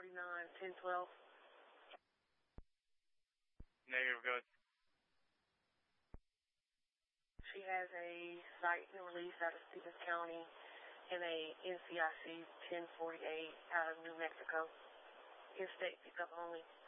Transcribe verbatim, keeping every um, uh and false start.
forty-nine, ten twelve. Negative, go ahead. She has a cite and release out of Stevens County and a N C I C ten forty-eight out of New Mexico. In-state pickup only.